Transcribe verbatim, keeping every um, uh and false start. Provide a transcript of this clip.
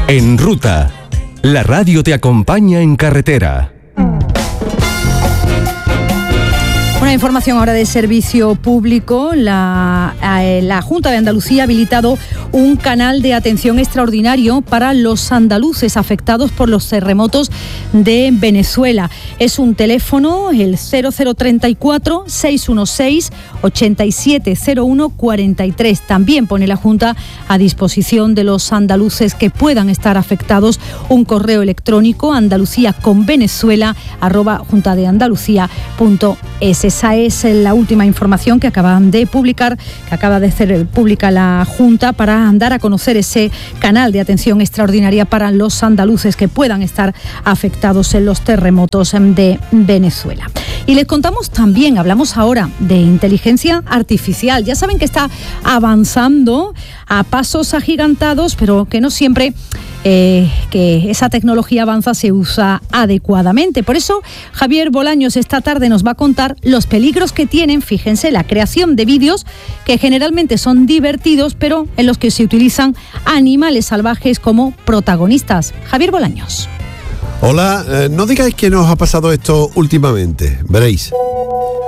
En Ruta, la radio te acompaña en carretera. Una información ahora de servicio público. La, eh, la Junta de Andalucía ha habilitado un canal de atención extraordinario para los andaluces afectados por los terremotos de Venezuela. Es un teléfono, el cero cero treinta y cuatro, seiscientos dieciséis, ochenta y siete cero uno cuarenta y tres. También pone la Junta a disposición de los andaluces que puedan estar afectados un correo electrónico andaluciaconvenezuela arroba juntadeandalucía.es. Esa es la última información que acaban de publicar, que acaba de hacer pública la Junta para dar a conocer ese canal de atención extraordinaria para los andaluces que puedan estar afectados en los terremotos de Venezuela. Y les contamos también, hablamos ahora de inteligencia artificial. Ya saben que está avanzando a pasos agigantados, pero que no siempre eh, que esa tecnología avanza se usa adecuadamente. Por eso Javier Bolaños esta tarde nos va a contar los peligros que tienen, fíjense, la creación de vídeos que generalmente son divertidos, pero en los que se utilizan animales salvajes como protagonistas. Javier Bolaños. Hola, eh, no digáis que nos ha pasado esto últimamente, veréis.